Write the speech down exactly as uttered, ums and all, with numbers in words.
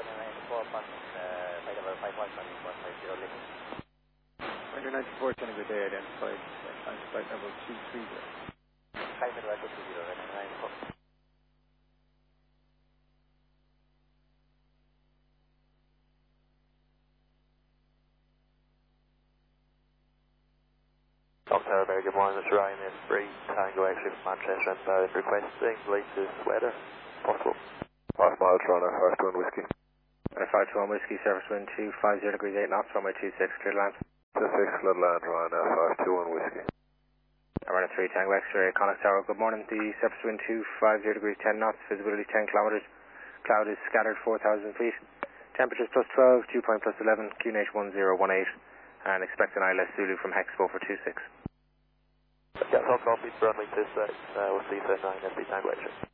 ninety-four, passing uh, flight level five one, running one five zero, link. Under ninety-four, ten good day, identified, uh, flight level two three zero. five level two three zero, running ninety-four. Doctor, very good morning, Mister Ryan, it's three Tango X-ray from Manchester inbound, requesting latest weather, possible. five miles, runner, first one whiskey. Uh, five two one whiskey, surface wind two five zero degrees eight knots, runway two six, clear land. two six, clear land, Ryan, five two one whiskey. Runner three Tango X-ray, Connacht Tower, good morning, the surface wind two five zero degrees ten knots, visibility ten kilometers, cloud is scattered four thousand feet, temperatures plus twelve, dew point plus eleven, Q N H one zero one eight, and expect an I L S Zulu from Hexpo for two six. Yeah, so copy, runway two six, uh, we'll see you at nine, S B Tango X-ray.